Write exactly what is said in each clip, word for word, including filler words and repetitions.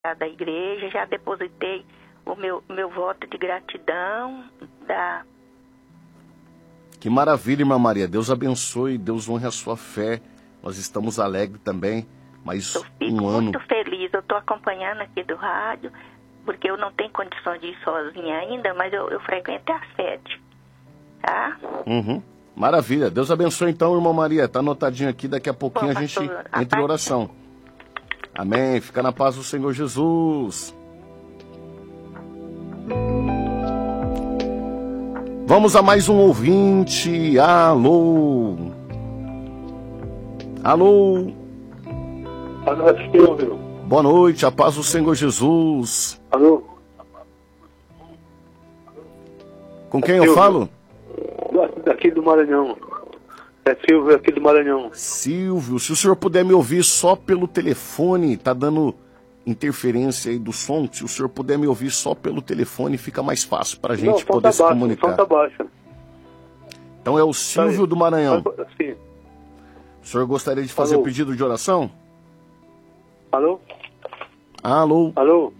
da igreja, já depositei o meu, meu voto de gratidão. Da... Que maravilha, irmã Maria. Deus abençoe, Deus honre a sua fé. Nós estamos alegres também, mas eu fico um ano... muito feliz. Eu estou acompanhando aqui do rádio, porque eu não tenho condições de ir sozinha ainda, mas eu, eu frequento a sede, tá? Uhum. Maravilha. Deus abençoe então, irmã Maria. Tá anotadinho aqui, daqui a pouquinho Bom, a gente pastor, entra em a oração. Amém. Fica na paz do Senhor Jesus. Vamos a mais um ouvinte. Alô. Alô. Alô, Silvio. Boa noite, a paz do Senhor Jesus. Alô. Com quem Silvio. eu falo? Daqui do Maranhão. É Silvio aqui do Maranhão. Silvio, se o senhor puder me ouvir só pelo telefone, tá dando interferência aí do som. Se o senhor puder me ouvir só pelo telefone, fica mais fácil pra gente Não, poder tá se baixo, comunicar. O som tá baixo. Então é o Silvio do Maranhão. Sim. O senhor gostaria de fazer Alô. o pedido de oração? Alô? Alô? Alô?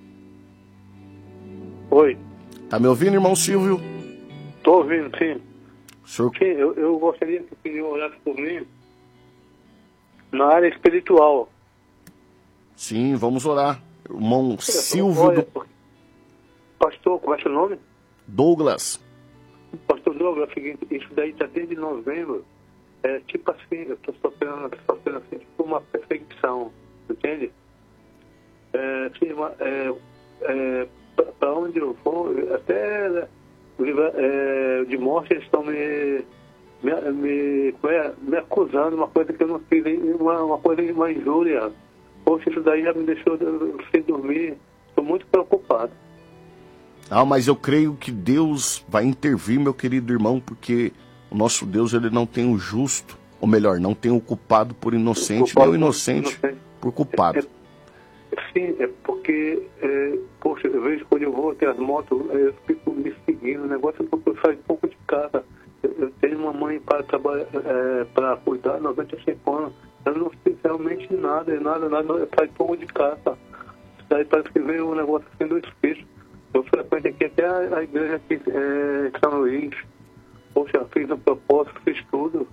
Oi. Tá me ouvindo, irmão Silvio? Tô ouvindo, sim. O senhor... Sim, eu, eu gostaria que o senhor orasse por mim na área espiritual. Sim, vamos orar. Irmão Silvio Olha, do... Pastor, qual é o seu nome? Douglas. Pastor Douglas, é o seguinte, isso daí tá desde novembro. É tipo assim, eu tô sofrendo, tô sofrendo assim, tipo uma perseguição, entende? É, assim, uma, é, é, para onde eu vou, até é, de morte eles estão me, me, me, me acusando, uma coisa que eu não fiz, uma, uma coisa de uma injúria. Poxa, isso daí já me deixou sem dormir, estou muito preocupado. Ah, mas eu creio que Deus vai intervir, meu querido irmão, porque o nosso Deus, ele não tem o justo, ou melhor, não tem o culpado por inocente, nem o inocente, inocente por culpado. É, é, sim, é porque, é, poxa, eu vejo quando eu vou ter as motos, eu fico me seguindo, o negócio é porque eu saio um pouco de casa. Eu, eu tenho uma mãe para trabalhar, é, para cuidar, noventa e cinco anos, eu não fiz realmente nada, nada, nada, eu saio um pouco de casa. Daí parece que veio um negócio assim do espírito. Eu frequento aqui até a, a igreja aqui é, de São Luís. Poxa, fiz um propósito, fiz tudo.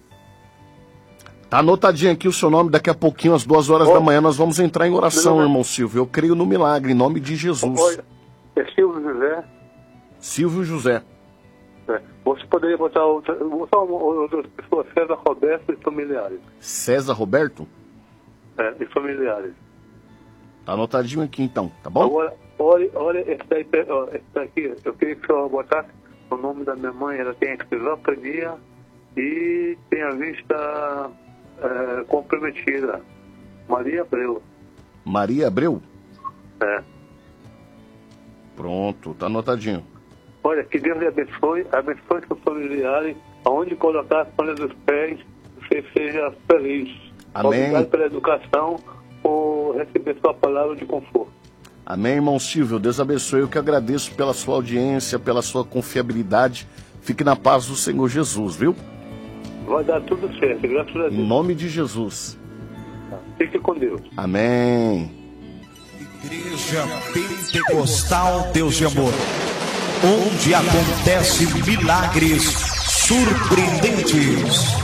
Tá anotadinho aqui o seu nome, daqui a pouquinho, às duas horas Oi. da manhã, nós vamos entrar em oração, Não, não. irmão Silvio. Eu creio no milagre, em nome de Jesus. Olha, é Silvio José. Silvio José. É. Você poderia botar outra, vou botar outras pessoas, César Roberto e familiares. César Roberto? É, e familiares. Tá anotadinho aqui então, tá bom? Agora, olha, olha esse, daí, ó, esse daqui, eu queria que o senhor botasse o nome da minha mãe, ela tem esquizofrenia e tem a vista é, comprometida. Maria Abreu. Maria Abreu? É. Pronto, tá anotadinho. Olha, que Deus lhe abençoe, abençoe seus familiares, aonde colocar as palmas dos pés, você seja feliz. Amém. Obrigado pela educação, por receber sua palavra de conforto. Amém, irmão Silvio. Deus abençoe. Eu que agradeço pela sua audiência, pela sua confiabilidade. Fique na paz do Senhor Jesus, viu? Vai dar tudo certo, graças a Deus. Em nome de Jesus. Fique com Deus. Amém. Igreja Pentecostal Deus de Amor, onde acontecem milagres surpreendentes.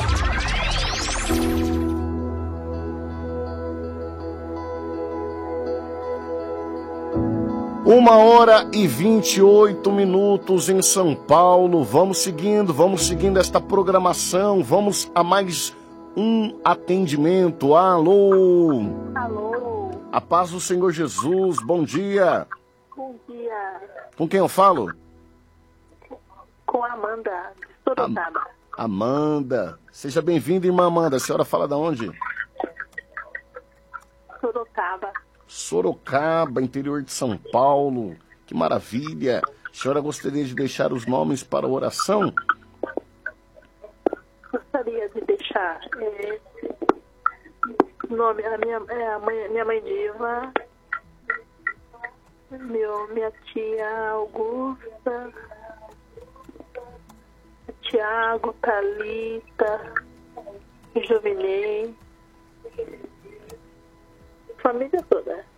Uma hora e vinte e oito minutos em São Paulo. Vamos seguindo, vamos seguindo esta programação. Vamos a mais um atendimento. Alô? Alô? A paz do Senhor Jesus, bom dia. Bom dia. Com quem eu falo? Com a Amanda, de Sorocaba. Am- Amanda. Seja bem-vinda, irmã Amanda. A senhora fala de onde? Sorocaba. Sorocaba, interior de São Paulo. Que maravilha. A senhora gostaria de deixar os nomes para a oração? Gostaria de deixar é, nome, a minha, é, a mãe, minha mãe Diva, meu, minha tia Augusta, Tiago, Thalita, Jovinei, família toda.